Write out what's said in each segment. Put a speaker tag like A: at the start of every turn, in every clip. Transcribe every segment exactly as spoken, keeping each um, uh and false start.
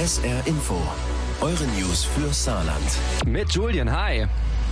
A: S R Info, eure News für Saarland.
B: Mit Julian, hi.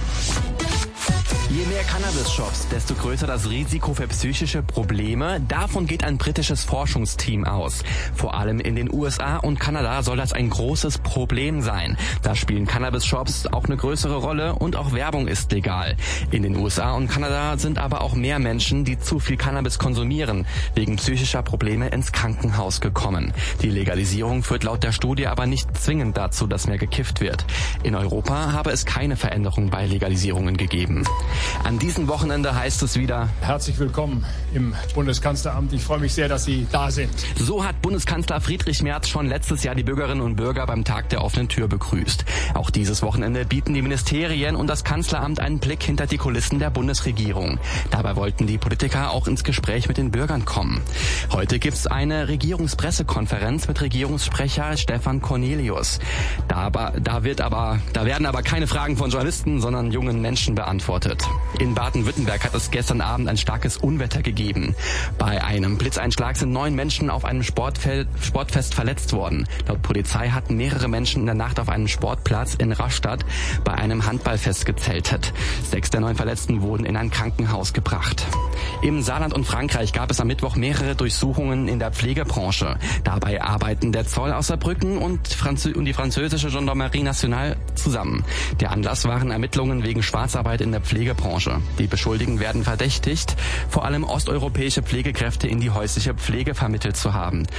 B: Je mehr Cannabis-Shops, desto größer das Risiko für psychische Probleme. Davon geht ein britisches Forschungsteam aus. Vor allem in den U S A und Kanada soll das ein großes Problem sein. Da spielen Cannabis-Shops auch eine größere Rolle und auch Werbung ist legal. In den U S A und Kanada sind aber auch mehr Menschen, die zu viel Cannabis konsumieren, wegen psychischer Probleme ins Krankenhaus gekommen. Die Legalisierung führt laut der Studie aber nicht zwingend dazu, dass mehr gekifft wird. In Europa habe es keine Veränderung bei Legalisierungen gegeben. An diesem Wochenende heißt es wieder:
C: Herzlich willkommen im Bundeskanzleramt. Ich freue mich sehr, dass Sie da sind.
B: So hat Bundeskanzler Friedrich Merz schon letztes Jahr die Bürgerinnen und Bürger beim Tag der offenen Tür begrüßt. Auch dieses Wochenende bieten die Ministerien und das Kanzleramt einen Blick hinter die Kulissen der Bundesregierung. Dabei wollten die Politiker auch ins Gespräch mit den Bürgern kommen. Heute gibt's eine Regierungspressekonferenz mit Regierungssprecher Stefan Cornelius. Da, da, wird aber, da werden aber keine Fragen von Journalisten, sondern jungen Menschen beantwortet. In Baden-Württemberg hat es gestern Abend ein starkes Unwetter gegeben. Bei einem Blitzeinschlag sind neun Menschen auf einem Sportfeld, Sportfest verletzt worden. Laut Polizei hatten mehrere Menschen in der Nacht auf einem Sportplatz in Rastatt bei einem Handballfest gezeltet. Sechs der neun Verletzten wurden in ein Krankenhaus gebracht. Im Saarland und Frankreich gab es am Mittwoch mehrere Durchsuchungen in der Pflegebranche. Dabei arbeiten der Zoll aus Saarbrücken und, Franzö- und die französische Gendarmerie Nationale zusammen. Der Anlass waren Ermittlungen wegen Schwarzarbeit in der Pflegebranche. Die Beschuldigten werden verdächtigt, vor allem osteuropäische Pflegekräfte in die häusliche Pflege vermittelt zu haben.